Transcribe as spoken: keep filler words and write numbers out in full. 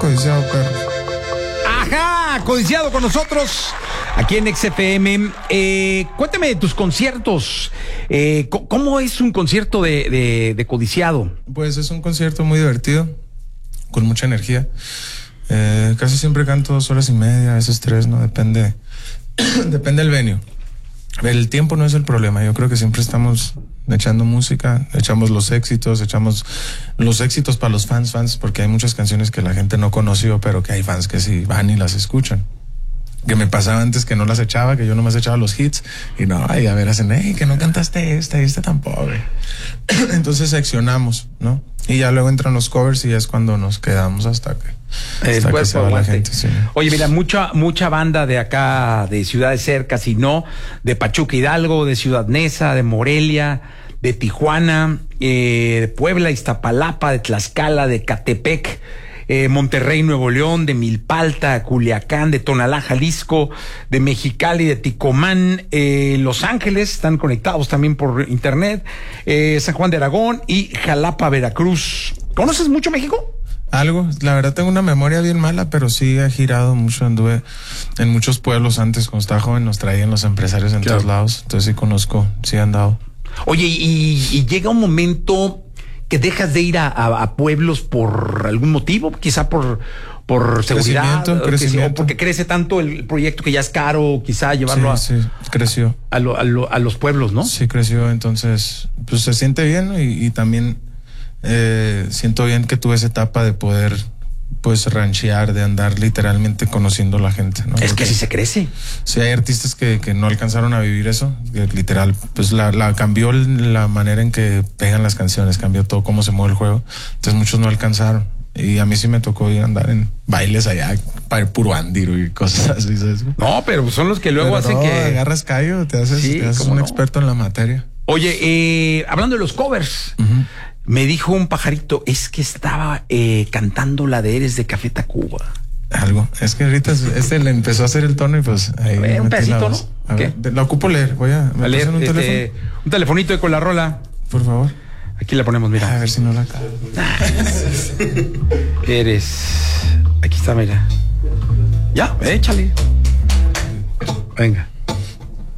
codiciado perro. Ajá, codiciado con nosotros aquí en X F M. Eh, cuéntame de tus conciertos. Eh, ¿Cómo es un concierto de, de, de codiciado? Pues es un concierto muy divertido, con mucha energía. Eh, casi siempre canto dos horas y media, a veces tres, ¿no? Depende, depende del venue. El tiempo no es el problema. Yo creo que siempre estamos echando música, echamos los éxitos, echamos los éxitos para los fans, fans, porque hay muchas canciones que la gente no conoció, pero que hay fans que sí van y las escuchan. Que me pasaba antes que no las echaba, que yo nomás echaba los hits, y no, ay, a ver, hacen, hey, que no cantaste esta, y esta tampoco. Entonces seccionamos, ¿no? Y ya luego entran los covers y es cuando nos quedamos hasta que, hasta que se va la gente. Sí. Oye, mira, mucha, mucha banda de acá, de ciudades cercas, y no, de Pachuca Hidalgo, de Ciudad Neza, de Morelia, de Tijuana, eh, de Puebla, Iztapalapa, de Tlaxcala, de Catepec, Eh, Monterrey, Nuevo León, de Milpalta, Culiacán, de Tonalá, Jalisco, de Mexicali, de Ticomán, eh, Los Ángeles, están conectados también por internet, eh, San Juan de Aragón y Jalapa, Veracruz. ¿Conoces mucho México? Algo, la verdad tengo una memoria bien mala, pero sí he girado mucho, anduve en muchos pueblos antes, cuando estaba joven nos traían los empresarios en claro. todos lados, entonces sí conozco, sí he andado. Oye, y, y llega un momento que dejas de ir a, a, a pueblos por algún motivo, quizá por, por seguridad, crecimiento, crecimiento. O porque crece tanto el proyecto que ya es caro, quizá llevarlo sí, a, sí, creció. A, lo, a, lo, a los pueblos, ¿no? Sí, creció, entonces pues se siente bien y, y también eh, siento bien que tuve esa etapa de poder pues ranchear, de andar literalmente conociendo a la gente, ¿no? Es que así se crece. Sí, hay artistas que, que no alcanzaron a vivir eso, que literal, pues la, la cambió la manera en que pegan las canciones, cambió todo cómo se mueve el juego, entonces muchos no alcanzaron, y a mí sí me tocó ir a andar en bailes allá, para el puro andiro y cosas así, ¿sabes? No, pero son los que luego pero hacen no, que... agarras callo, te haces, sí, te haces un no? experto en la materia. Oye, eh, hablando de los covers, uh-huh. me dijo un pajarito, es que estaba eh, cantando la de Eres de Café Tacuba. Algo, es que ahorita este le empezó a hacer el tono y pues ahí a ver, un pedacito, ¿no? A ver, lo ocupo leer, voy a, a leer un, este, teléfono? un telefonito de con la rola. Por favor. Aquí la ponemos, mira. A ver si no la cago. Eres. Aquí está, mira. Ya, échale. Venga.